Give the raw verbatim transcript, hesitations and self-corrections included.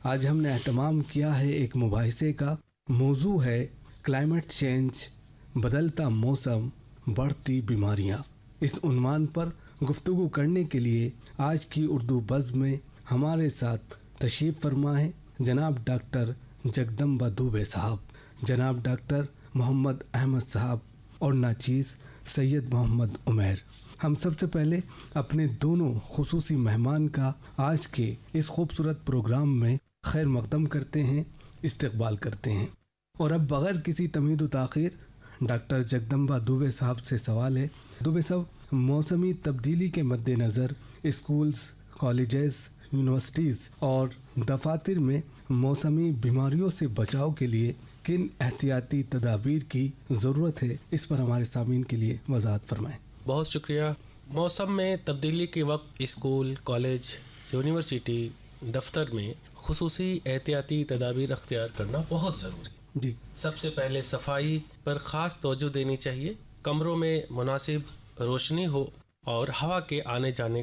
آج ہم نے اہتمام کیا ہے ایک مباحثے کا، موضوع ہے کلائمیٹ چینج، بدلتا موسم، بڑھتی بیماریاں۔ اس عنوان پر گفتگو کرنے کے لیے آج کی اردو بزم میں ہمارے ساتھ تشریف فرما ہے جناب ڈاکٹر جگدمبا دوبے صاحب، جناب ڈاکٹر محمد احمد صاحب اور ناچیز سید محمد عمیر۔ ہم سب سے پہلے اپنے دونوں خصوصی مہمان کا آج کے اس خوبصورت پروگرام میں خیر مقدم کرتے ہیں، استقبال کرتے ہیں، اور اب بغیر کسی تمہید و تاخیر ڈاکٹر جگدمبا دوبے صاحب سے سوال ہے۔ دوبے صاحب، موسمی تبدیلی کے مد نظر اسکولز، کالجز، یونیورسٹیز اور دفاتر میں موسمی بیماریوں سے بچاؤ کے لیے کن احتیاطی تدابیر کی ضرورت ہے، اس پر ہمارے سامعین کے لیے وضاحت فرمائیں۔ بہت شکریہ۔ موسم میں تبدیلی کے وقت اسکول، کالج، یونیورسٹی، دفتر میں خصوصی احتیاطی تدابیر اختیار کرنا بہت ضروری ہے۔ جی، سب سے پہلے صفائی پر خاص توجہ دینی چاہیے۔ کمروں میں مناسب روشنی ہو اور ہوا کے آنے جانے